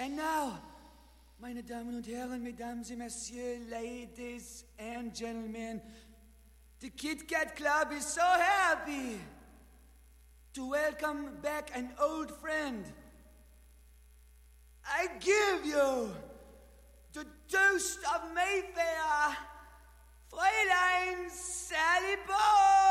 And now, meine Damen und Herren, Mesdames et Messieurs, ladies and gentlemen, the Kit Kat Club is so happy to welcome back an old friend. I give you the toast of Mayfair, Fräulein Sally Bowles.